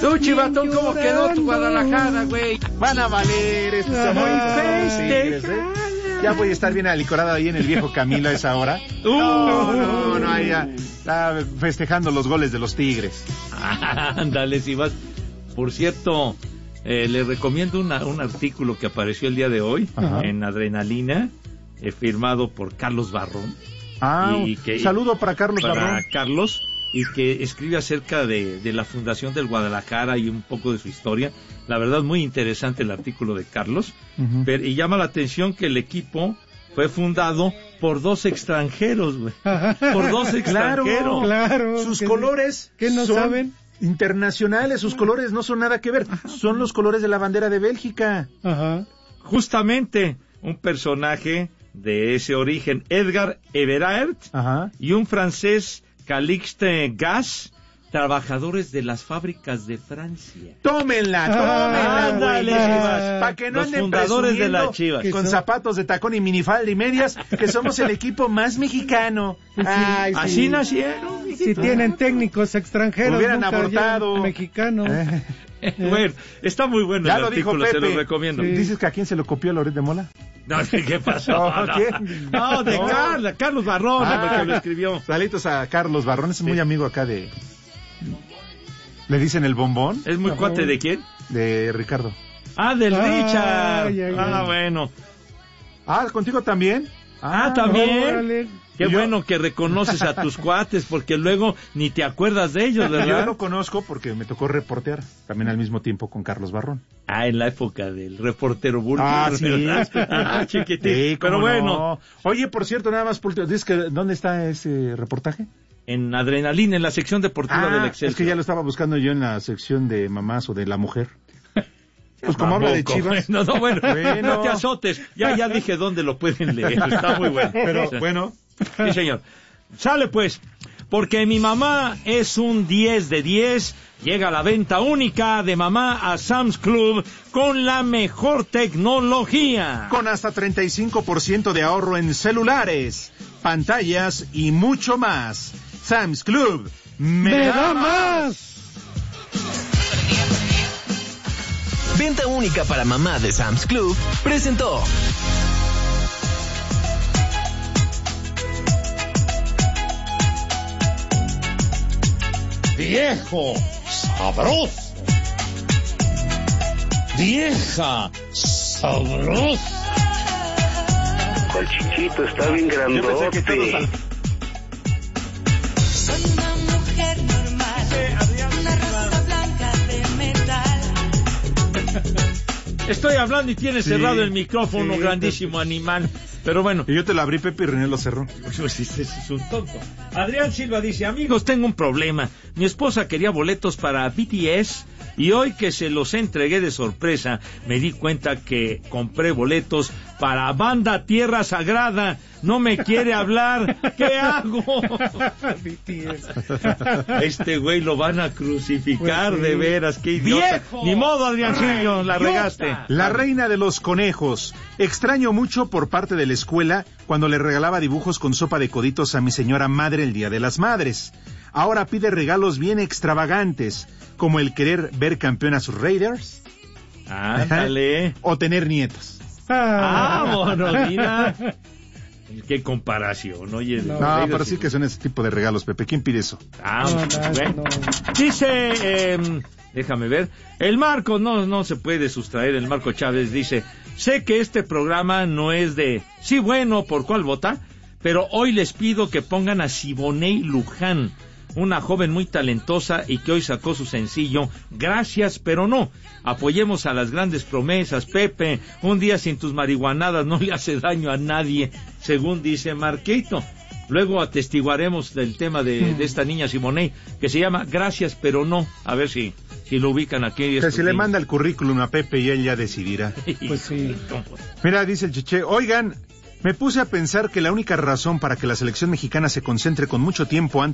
Tú, Chivatón, ¿cómo quedó tu Guadalajara, güey? Van a valer estos amores. Ya voy a estar bien alicorado ahí en el viejo Camilo a esa hora. No, ahí ya está festejando los goles de los Tigres. Ándale, si vas. Por cierto, le recomiendo un artículo que apareció el día de hoy en Adrenalina, firmado por Carlos Barrón. Saludo para Carlos Barrón. Para Carlos, y que escribe acerca de la fundación del Guadalajara y un poco de su historia. La verdad, muy interesante el artículo de Carlos. Y llama la atención que el equipo fue fundado por 2 extranjeros, güey. Por 2 extranjeros. Claro. Sus colores ¿qué no son saben? Internacionales, sus colores no son nada que ver. Son los colores de la bandera de Bélgica. Justamente, un personaje de ese origen, Edgar Everard, y un francés, Calixte Gas, trabajadores de las fábricas de Francia. Tómenla, ándale, Chivas. Para que no los anden fundadores de las presumiendo Chivas. Con zapatos de tacón y minifalda y medias, que somos el equipo más mexicano. Ay, así nacieron. Si tienen técnicos extranjeros, hubieran abortado. Mexicanos. Bueno, está muy bueno ya el artículo, se lo recomiendo. Sí. ¿Dices que a quién se lo copió Loret de Mola? No, ¿qué pasó? No, de Carlos Barrón, que lo escribió. Saludos a Carlos Barrón, es muy amigo acá de... ¿Le dicen el bombón? ¿Es muy cuate de quién? De Ricardo. Del Richard. Bueno. ¿Contigo también? ¿También? Órale. Qué bueno que reconoces a tus cuates, porque luego ni te acuerdas de ellos, ¿verdad? Yo lo conozco porque me tocó reportear también al mismo tiempo con Carlos Barrón. En la época del reportero Bulto. Sí. Chiquitín. Sí, pero bueno. No. Oye, por cierto, nada más, ¿dices que dónde está ese reportaje? En Adrenalina, en la sección deportiva del Excelsior. Es que ya lo estaba buscando yo en la sección de mamás o de la mujer. Pues como habla de Chivas. No te azotes. Ya dije dónde lo pueden leer. Está muy bueno. Pero bueno. Sí, señor. Sale pues. Porque mi mamá es un 10 de 10. Llega la venta única de mamá a Sam's Club con la mejor tecnología. Con hasta 35% de ahorro en celulares, pantallas y mucho más. Sam's Club. ¡Me da más! Venta única para mamá de Sam's Club presentó. Viejo sabroso. Vieja sabrosa. El chiquito está bien grandote. Soy una mujer normal, una rosa blanca de metal. Estoy hablando y tienes cerrado el micrófono, grandísimo animal. Pero bueno. Y yo te lo abrí, Pepe, y René lo cerró. Pues es un tonto. Adrián Silva dice, amigos, tengo un problema. Mi esposa quería boletos para BTS y hoy que se los entregué de sorpresa, me di cuenta que compré boletos para Banda Tierra Sagrada. No me quiere hablar. ¿Qué hago? Este güey lo van a crucificar, de veras. Qué idiota. ¡Viejo! Ni modo, Adriancillo, la regaste. La reina de los conejos. Extraño mucho por parte de la escuela cuando le regalaba dibujos con sopa de coditos a mi señora madre el Día de las Madres. Ahora pide regalos bien extravagantes, como el querer ver campeón a sus Raiders. Ándale. O tener nietos. Vámonos, mira. Qué comparación, oye. No, pero sí que son ese tipo de regalos, Pepe. ¿Quién pide eso? Bueno. Dice, déjame ver. El Marco, no se puede sustraer. El Marco Chávez dice, sé que este programa no es de, sí, bueno, ¿por cuál vota? Pero hoy les pido que pongan a Siboney Luján, una joven muy talentosa y que hoy sacó su sencillo Gracias, pero no. Apoyemos a las grandes promesas, Pepe. Un día sin tus marihuanadas no le hace daño a nadie, según dice Marquito. Luego atestiguaremos del tema de esta niña Siboney, que se llama Gracias, pero no. A ver si lo ubican aquí. Que se le manda el currículum a Pepe y él ya decidirá. Pues sí. Mira, dice el Cheche, oigan, me puse a pensar que la única razón para que la selección mexicana se concentre con mucho tiempo antes